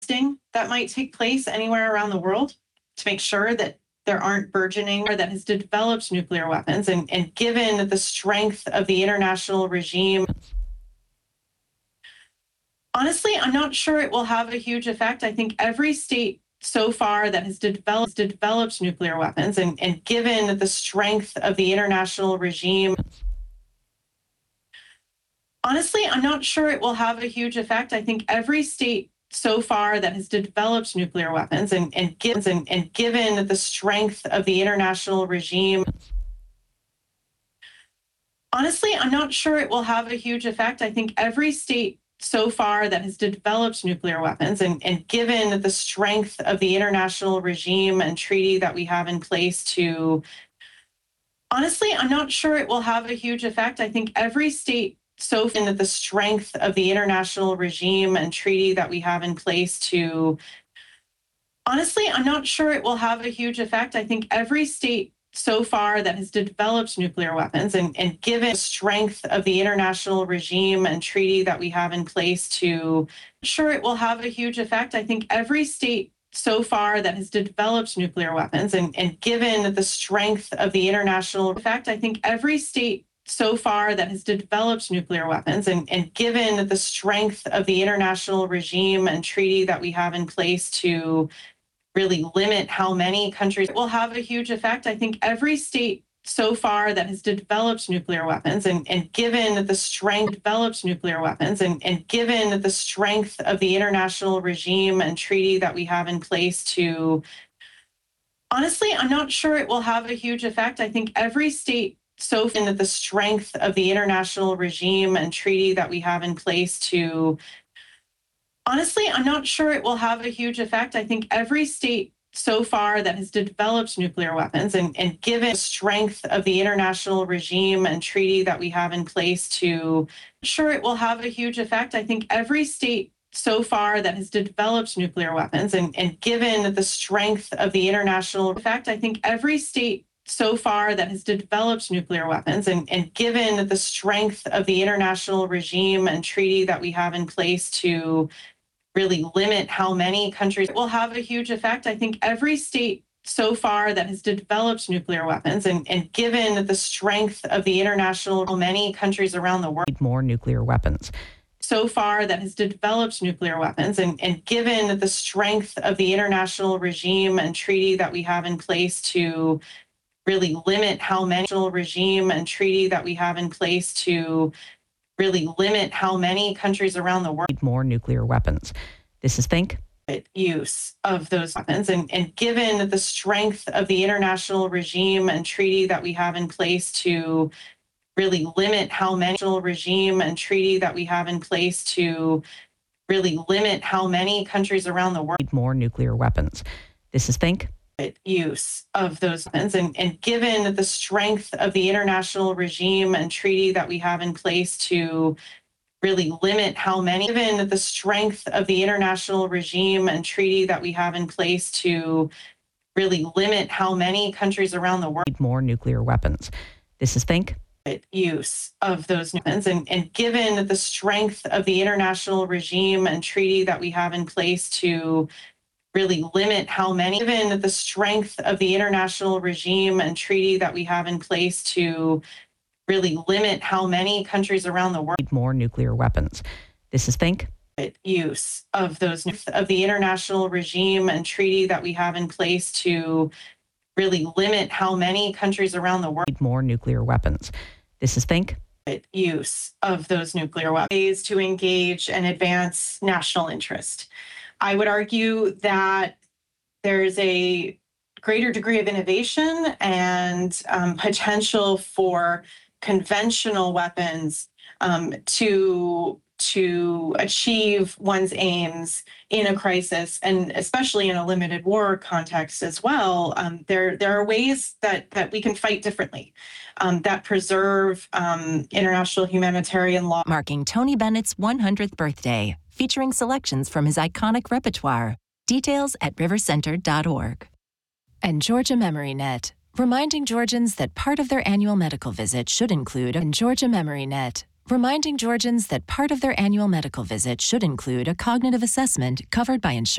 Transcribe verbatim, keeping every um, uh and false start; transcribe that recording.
testing that might take place anywhere around the world to make sure that there aren't burgeoning or that has developed nuclear weapons. And, and given the strength of the international regime, honestly, I'm not sure it will have a huge effect. I think every state so far that has developed, developed nuclear weapons, and, and given the strength of the international regime, honestly, I'm not sure it will have a huge effect. I think every state so far that has developed nuclear weapons, and, and, given, and, and given the strength of the international regime, honestly, I'm not sure it will have a huge effect. I think every state so far that has developed nuclear weapons, and, and given the strength of the international regime and treaty that we have in place to, honestly, I'm not sure it will have a huge effect. I think every state so far that the strength of the international regime and treaty that we have in place to, honestly, I'm not sure it will have a huge effect. I think every state so far that has developed nuclear weapons, and, and given the strength of the international regime and treaty that we have in place to, sure it will have a huge effect. I think every state so far that has developed nuclear weapons, and, and given the strength of the international effect, I think every state so far that has developed nuclear weapons, and, and given the strength of the international regime and treaty that we have in place to really limit how many countries will have a huge effect. I think every state so far that has developed nuclear weapons, and, and given the strength developed nuclear weapons, and, and given the strength of the international regime and treaty that we have in place to, honestly, I'm not sure it will have a huge effect. I think every state so far that the strength of the international regime and treaty that we have in place to, honestly, I'm not sure it will have a huge effect. I think every state so far that has developed nuclear weapons, and, and given the strength of the international regime and treaty that we have in place to, sure it will have a huge effect. I think every state so far that has developed nuclear weapons, and, and given the strength of the international effect, I think every state so far that has developed nuclear weapons, and, and given the strength of the international regime and treaty that we have in place to really limit how many countries will have a huge effect. I think every state so far that has developed nuclear weapons, and, and given the strength of the international, many countries around the world need more nuclear weapons. So far that has developed nuclear weapons, and, and given the strength of the international regime and treaty that we have in place to really limit how many regime and treaty that we have in place to really limit how many countries around the world need more nuclear weapons. This is Think. Use of those weapons, and, and given the strength of the international regime and treaty that we have in place to really limit how many regime and treaty that we have in place to really limit how many countries around the world need more nuclear weapons. This is Think. Use of those weapons, and, and given the strength of the international regime and treaty that we have in place to really limit how many, given the strength of the international regime and treaty that we have in place to really limit how many countries around the world need more nuclear weapons. This is Think. Use of those weapons, and, and given the strength of the international regime and treaty that we have in place to really limit how many, given the strength of the international regime and treaty that we have in place to really limit how many countries around the world need more nuclear weapons. This is Think. Use of those of the international regime and treaty that we have in place to really limit how many countries around the world need more nuclear weapons. This is Think. Use of those nuclear weapons ways to engage and advance national interest. I would argue that there's a greater degree of innovation and um, potential for conventional weapons um, to to achieve one's aims in a crisis, and especially in a limited war context as well. Um, there, there are ways that that we can fight differently, um, that preserve um, international humanitarian law. Marking Tony Bennett's one hundredth birthday, featuring selections from his iconic repertoire. Details at river center dot org. And Georgia Memory Net, reminding Georgians that part of their annual medical visit should include a Georgia Memory Net, reminding Georgians that part of their annual medical visit should include a cognitive assessment covered by insurance.